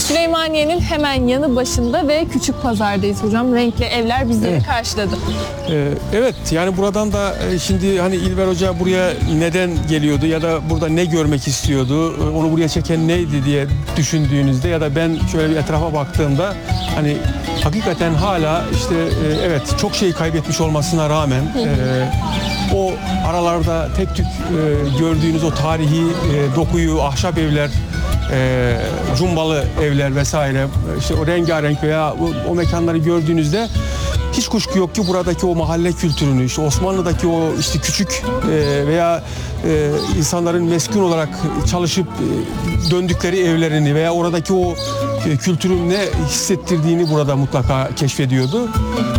Süleymaniye'nin hemen yanı başında ve Küçük Pazar'dayız hocam. Renkli evler bizleri karşıladı. Evet, yani buradan da şimdi hani İlber Hoca buraya neden geliyordu ya da burada ne görmek istiyordu, onu buraya çeken neydi diye düşündüğünüzde ya da ben şöyle bir etrafa baktığımda hani hakikaten hala işte evet çok şey kaybetmiş olmasına rağmen o aralarda tek tük gördüğünüz o tarihi dokuyu, ahşap evler, cumbalı evler vesaire, işte o rengarenk veya o mekanları gördüğünüzde hiç kuşku yok ki buradaki o mahalle kültürünü, işte Osmanlı'daki o işte küçük veya insanların meskun olarak çalışıp döndükleri evlerini veya oradaki o kültürün ne hissettirdiğini burada mutlaka keşfediyordu.